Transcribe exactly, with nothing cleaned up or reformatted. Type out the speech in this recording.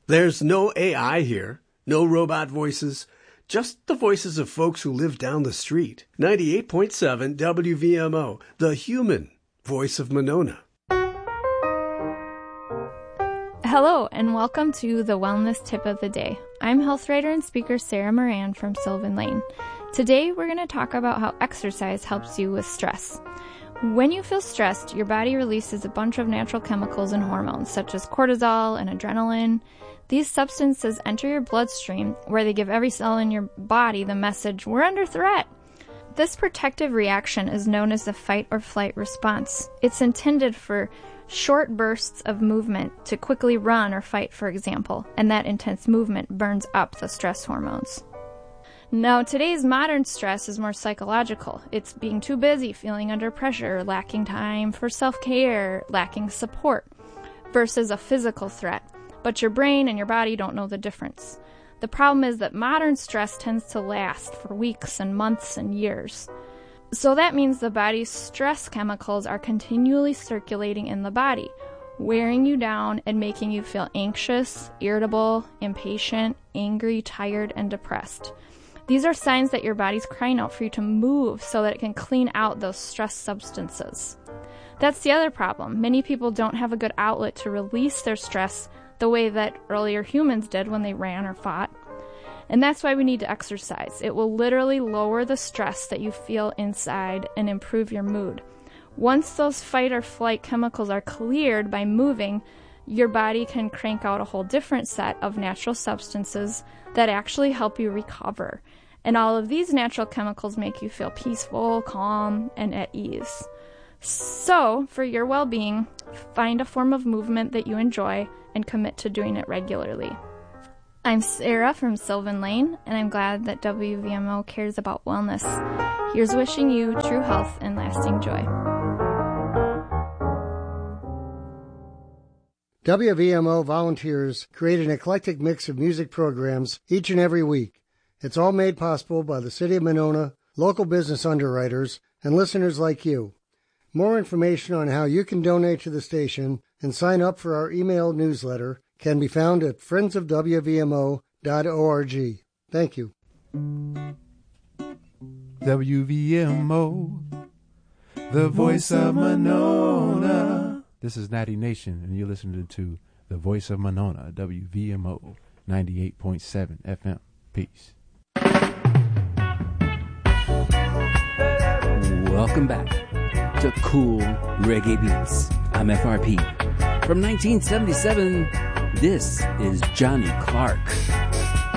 There's no A I here, no robot voices, just the voices of folks who live down the street. ninety-eight point seven W V M O, the human voice of Monona. Hello, and welcome to the Wellness Tip of the Day. I'm health writer and speaker Sarah Moran from Sylvan Lane. Today, we're going to talk about how exercise helps you with stress. When you feel stressed, your body releases a bunch of natural chemicals and hormones, such as cortisol and adrenaline. These substances enter your bloodstream, where they give every cell in your body the message, we're under threat. This protective reaction is known as the fight or flight response. It's intended for short bursts of movement to quickly run or fight, for example, and that intense movement burns up the stress hormones. Now, today's modern stress is more psychological. It's being too busy, feeling under pressure, lacking time for self-care, lacking support, versus a physical threat. But your brain and your body don't know the difference. The problem is that modern stress tends to last for weeks and months and years. So that means the body's stress chemicals are continually circulating in the body, wearing you down and making you feel anxious, irritable, impatient, angry, tired, and depressed. These are signs that your body's crying out for you to move so that it can clean out those stress substances. That's the other problem. Many people don't have a good outlet to release their stress the way that earlier humans did when they ran or fought. And that's why we need to exercise. It will literally lower the stress that you feel inside and improve your mood. Once those fight or flight chemicals are cleared by moving, your body can crank out a whole different set of natural substances that actually help you recover. And all of these natural chemicals make you feel peaceful, calm, and at ease. So, for your well-being, find a form of movement that you enjoy and commit to doing it regularly. I'm Sarah from Sylvan Lane, and I'm glad that W V M O cares about wellness. Here's wishing you true health and lasting joy. W V M O volunteers create an eclectic mix of music programs each and every week. It's all made possible by the City of Monona, local business underwriters, and listeners like you. More information on how you can donate to the station and sign up for our email newsletter can be found at friends of w v m o dot org. Thank you. W V M O, the voice of Monona. This is Natty Nation, and you're listening to the voice of Monona, W V M O ninety-eight point seven F M. Peace. Welcome back to Cool Reggae Beats. I'm F R P. From nineteen seventy-seven, this is Johnny Clark.